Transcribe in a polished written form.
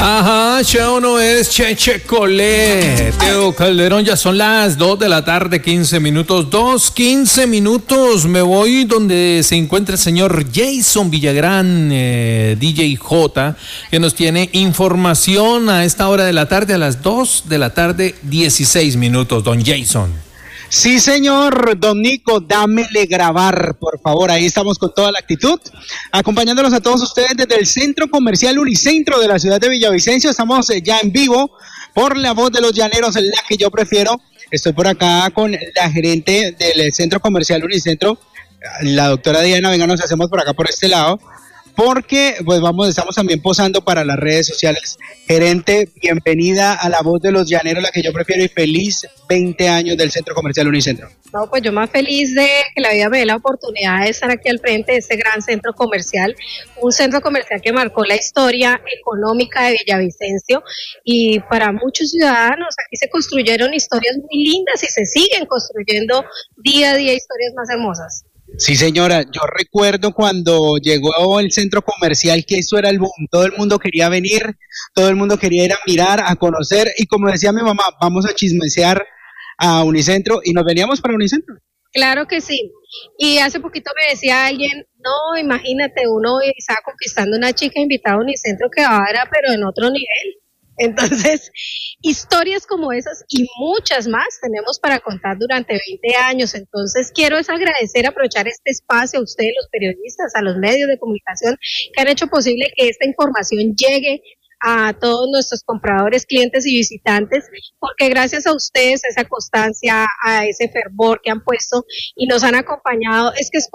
Ajá, show no es Cheche Colé. Teo Calderón, ya son las 2 de la tarde, 15 minutos. 2:15 minutos. Me voy donde se encuentra el señor Jason Villagrán, DJ J, que nos tiene información a esta hora de la tarde, a las 2 de la tarde, 16 minutos. Don Jason. Sí, señor, don Nico, dámele grabar, por favor. Ahí estamos con toda la actitud, acompañándolos a todos ustedes desde el Centro Comercial Unicentro de la ciudad de Villavicencio. Estamos ya en vivo por La Voz de los Llaneros, la que yo prefiero. Estoy por acá con la gerente del Centro Comercial Unicentro, la doctora Diana. Venga, nos hacemos por acá, por este lado, porque pues estamos también posando para las redes sociales. Gerente, bienvenida a La Voz de los Llaneros, la que yo prefiero, y feliz 20 años del Centro Comercial Unicentro. No, pues yo más feliz de que la vida me dé la oportunidad de estar aquí al frente de este gran centro comercial, un centro comercial que marcó la historia económica de Villavicencio, y para muchos ciudadanos aquí se construyeron historias muy lindas y se siguen construyendo día a día historias más hermosas. Sí, señora, yo recuerdo cuando llegó el centro comercial que eso era el boom, todo el mundo quería venir, todo el mundo quería ir a mirar, a conocer, y como decía mi mamá, vamos a chismesear a Unicentro, y nos veníamos para Unicentro. Claro que sí, y hace poquito me decía alguien, no, imagínate, uno estaba conquistando una chica invitada a Unicentro que ahora, pero en otro nivel. Entonces, historias como esas y muchas más tenemos para contar durante 20 años. Entonces, quiero agradecer, aprovechar este espacio a ustedes, los periodistas, a los medios de comunicación que han hecho posible que esta información llegue a todos nuestros compradores, clientes y visitantes, porque gracias a ustedes, a esa constancia, a ese fervor que han puesto y nos han acompañado, es que es